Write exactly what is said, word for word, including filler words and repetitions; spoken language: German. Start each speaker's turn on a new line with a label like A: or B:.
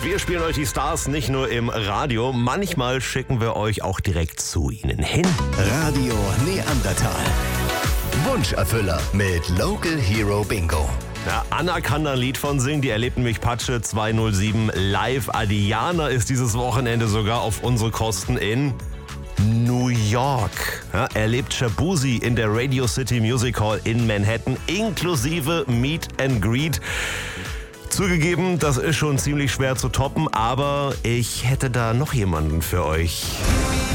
A: Wir spielen euch die Stars nicht nur im Radio, manchmal schicken wir euch auch direkt zu ihnen hin.
B: Radio Neandertal. Wunscherfüller mit Local Hero Bingo.
A: Ja, Anna kann da ein Lied von singen, die erlebten mich Patsche zweihundertsieben live. Adiana ist dieses Wochenende sogar auf unsere Kosten in New York. Ja, erlebt Shabuzi in der Radio City Music Hall in Manhattan, inklusive Meet and Greet. Zugegeben, das ist schon ziemlich schwer zu toppen, aber ich hätte da noch jemanden für euch.